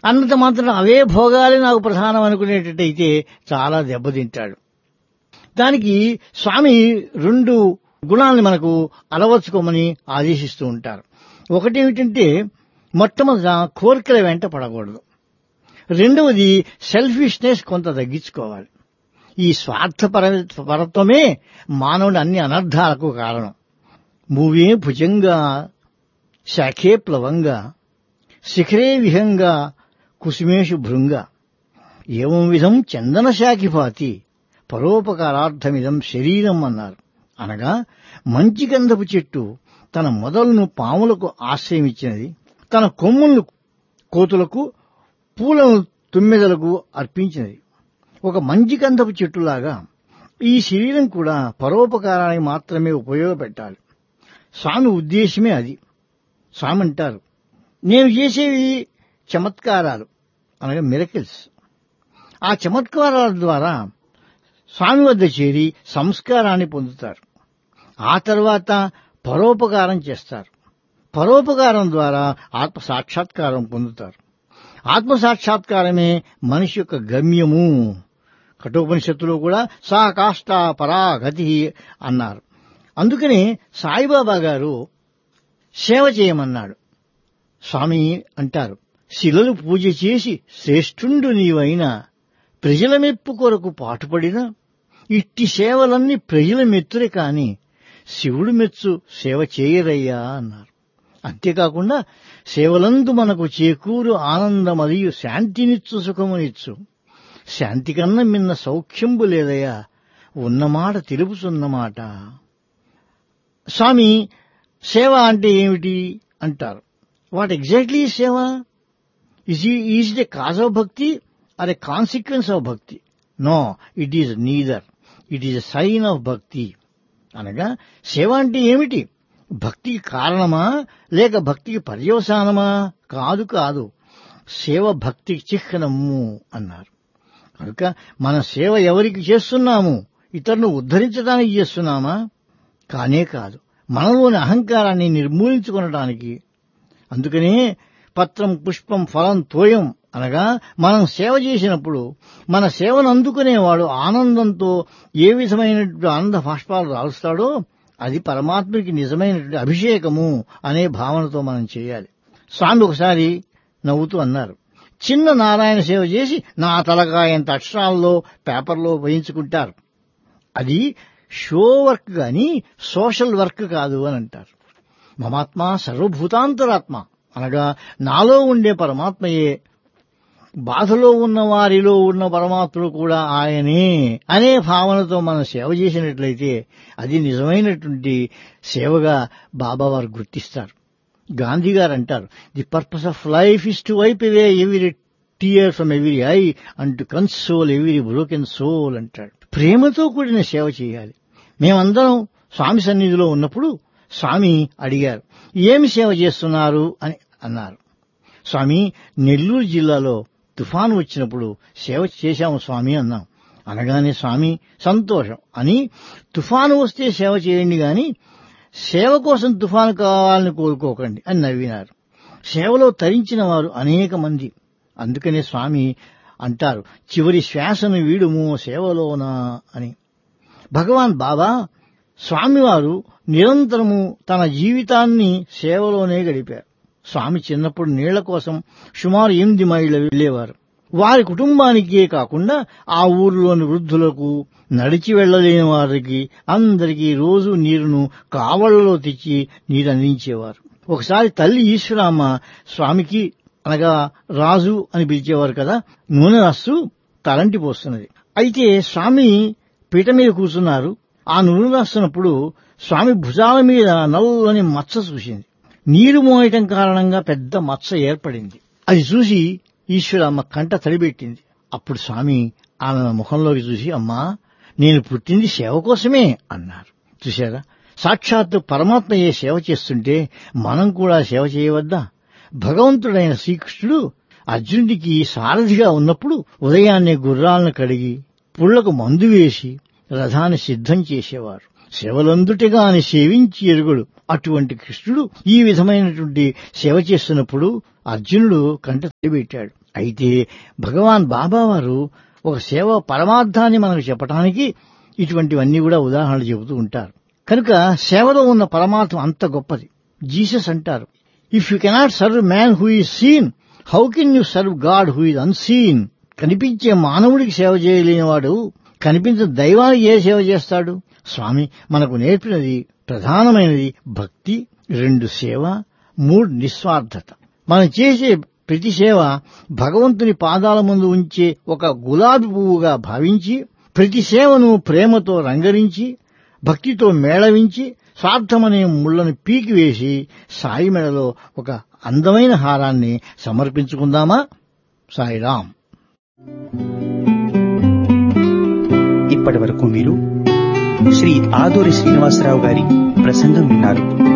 అన్నంత మాత్రం అవే భోగాలే నాకు ప్రధానం అనుకునేటట్టయితే చాలా దెబ్బతింటాడు. దానికి స్వామి 2 గుణాలను మనకు అలవర్చుకోమని ఆదేశిస్తూ ఉంటారు. ఒకటేమిటంటే మొట్టమొదట కోరికల వెంట పడకూడదు. రెండవది సెల్ఫిష్నెస్ కొంత తగ్గించుకోవాలి. ఈ స్వార్థపరత్వమే మానవుడి అన్ని అనర్థాలకు కారణం. మూవే భుజంగా శాఖే ప్లవంగా శిఖరే విహంగా కుసుమేషు భృంగ ఏవం విధం చందన శాఖిపాతి పరోపకారార్థమిదం శరీరం అన్నారు. అనగా మంచి గంధపు చెట్టు తన మొదలను పాములకు ఆశ్రయమిచ్చినది, తన కొమ్ములను కోతులకు, పూలను తుమ్మెదలకు అర్పించినది. ఒక మంచి గంధపు చెట్టులాగా ఈ శరీరం కూడా పరోపకారానికి మాత్రమే ఉపయోగపెట్టాలి. స్వామి ఉద్దేశమే అది. స్వామి అంటారు, నేను చేసేవి చమత్కారాలు అనగా మిరకిల్స్. ఆ చమత్కారాల ద్వారా స్వామి వద్ద చేరి సంస్కారాన్ని పొందుతారు. ఆ తర్వాత పరోపకారం చేస్తారు. పరోపకారం ద్వారా ఆత్మ సాక్షాత్కారం పొందుతారు. ఆత్మ సాక్షాత్కారమే మనిషి యొక్క గమ్యము. కఠోపనిషత్తులో కూడా సా కాష్ట పరాగతి అన్నారు. అందుకనే సాయిబాబా గారు సేవ చేయమన్నాడు. స్వామి అంటారు, శిలలు పూజ చేసి శ్రేష్ఠుండు నీవైనా ప్రజల మెప్పు కొరకు పాటుపడిన ఇట్టి సేవలన్నీ ప్రజల మెత్తురే కాని శివుడు మెచ్చు సేవ చేయరయ్యా అన్నారు. అంతేకాకుండా సేవలందు మనకు చేకూరు ఆనందమదియు శాంతినిచ్చు సుఖమునిచ్చు శాంతి కన్నా మిన్న సౌఖ్యంబు లేదయ్యా ఉన్నమాట తెలుపుతున్నమాట. స్వామి సేవ అంటే ఏమిటి అంటారు. వాట్ ఎగ్జాక్ట్లీ సేవ? Is it A cause of భక్తి ఆర్ ఏ కాన్సిక్వెన్స్ ఆఫ్ భక్తి? No, it is neither. It is a sign of భక్తి. అనగా సేవ అంటే ఏమిటి? భక్తికి కారణమా లేక భక్తికి పర్యవసానమా? కాదు కాదు, సేవ భక్తికి చిహ్నము అన్నారు. కనుక మన సేవ ఎవరికి చేస్తున్నాము? ఇతరులను ఉద్ధరించడానికి చేస్తున్నామా? కానే కాదు, మనలోని అహంకారాన్ని నిర్మూలించుకొనడానికి. అందుకనే పత్రం పుష్పం ఫలం తోయం అనగా మనం సేవ చేసినప్పుడు మన సేవను అందుకునేవాడు ఆనందంతో ఏ విధమైనటువంటి ఆనంద బాష్పాలు రాలుస్తాడో అది పరమాత్మకి నిజమైనటువంటి అభిషేకము అనే భావనతో మనం చేయాలి. స్వామి ఒకసారి నవ్వుతూ అన్నారు, చిన్న నారాయణ సేవ చేసి నా తలకాయంత అక్షరాల్లో పేపర్లో వేయించుకుంటారు. అది షో వర్క్ గాని సోషల్ వర్క్ కాదు అని అంటారు. మమాత్మ సర్వభూతాంతరాత్మ అనగా నాలో ఉండే పరమాత్మయే, బాధలో ఉన్న వారిలో ఉన్న పరమాత్ముడు కూడా ఆయనే అనే భావనతో మనం సేవ చేసినట్లయితే అది నిజమైనటువంటి సేవగా బాబావారు గుర్తిస్తారు. గాంధీ గారు అంటారు, the purpose of life is to wipe away every tear from every I and to console every broken soul అంటాడు. ప్రేమతో కూడిన సేవ చేయాలి. మేమందరం స్వామి సన్నిధిలో ఉన్నప్పుడు స్వామి అడిగారు, ఏమి సేవ చేస్తున్నారు అని అన్నారు. స్వామి, నెల్లూరు జిల్లాలో తుఫాను వచ్చినప్పుడు సేవ చేశాము స్వామి అన్నాం. అనగానే స్వామి సంతోషం అని, తుఫాను వస్తే సేవ చేయండి గాని సేవ కోసం తుఫాను కావాలని కోరుకోకండి అని నవ్వినారు. సేవలో తరించిన వారు అనేక మంది. అందుకనే స్వామి అంటారు, చివరి శ్వాసను వీడుము సేవలోనా అని. భగవాన్ బాబా స్వామివారు నిరంతరము తన జీవితాన్ని సేవలోనే గడిపారు. స్వామి చిన్నప్పుడు నీళ్ల కోసం సుమారు 8 మైళ్ళ వెళ్లేవారు. వారి కుటుంబానికే కాకుండా ఆ ఊరిలోని వృద్ధులకు, నడిచి వెళ్లలేని వారికి అందరికీ రోజు నీరును కావళ్లలో తెచ్చి నీరు అందించేవారు. ఒకసారి తల్లి ఈశ్వరామ్మ స్వామికి, అనగా రాజు అని పిలిచేవారు కదా, నూనె రాస్తూ తలంటి పోస్తున్నది. అయితే స్వామి పీట మీద కూర్చున్నారు. ఆ నూనె రాస్తున్నప్పుడు స్వామి భుజాల మీద నల్లని మచ్చ చూసింది. నీరు మోయటం కారణంగా పెద్ద మచ్చ ఏర్పడింది. అది చూసి ఈశ్వరమ్మ కంట తడిపెట్టింది. అప్పుడు స్వామి ఆమె ముఖంలోకి చూసి, అమ్మా, నేను పుట్టింది సేవ కోసమే అన్నారు. చూశారా, సాక్షాత్తు పరమాత్మయే సేవ చేస్తుంటే మనం కూడా సేవ చేయవద్దా? భగవంతుడైన శ్రీకృష్ణుడు అర్జునుడికి సారథిగా ఉన్నప్పుడు ఉదయాన్నే గుర్రాలను కడిగి పుళ్లకు మందు వేసి రథాన్ని సిద్ధం చేసేవారు. సేవలందుటిగాని సేవించి ఎరుగుడు. అటువంటి కృష్ణుడు ఈ విధమైనటువంటి సేవ చేస్తున్నప్పుడు అర్జునుడు కంట తడిపెట్టాడు. అయితే భగవాన్ బాబావారు ఒక సేవ పరమార్థాన్ని మనకు చెప్పడానికి ఇటువంటివన్నీ కూడా ఉదాహరణలు చెబుతూ ఉంటారు. కనుక సేవలో ఉన్న పరమార్థం అంత గొప్పది. జీసస్ అంటారు, if you cannot serve man who is seen, how can you serve God who is unseen. కనిపించే మానవుడికి సేవ చేయలేనివాడు కనిపించిన దైవానికి ఏ సేవ చేస్తాడు? స్వామి మనకు నేర్పినది ప్రధానమైనది భక్తి, 2 సేవ, 3 నిస్వార్థత. మనం చేసే ప్రతి సేవ భగవంతుని పాదాల ముందు ఉంచే ఒక గులాబీ పువ్వుగా భావించి, ప్రతి సేవను ప్రేమతో రంగరించి, భక్తితో మేళవించి, స్వార్థమనే ముళ్లను పీకివేసి సాయి మెడలో ఒక అందమైన హారాన్ని సమర్పించుకుందామా? సాయిరాం. ఇప్పటి వరకు మీరు శ్రీ ఆదూరి శ్రీనివాసరావు గారి ప్రసంగం విన్నారు.